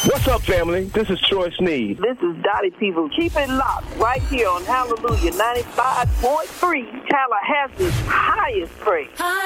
What's up, family? This is Troy Sneed. This is Dottie People. Keep it locked right here on Hallelujah 95.3, Tallahassee's highest praise.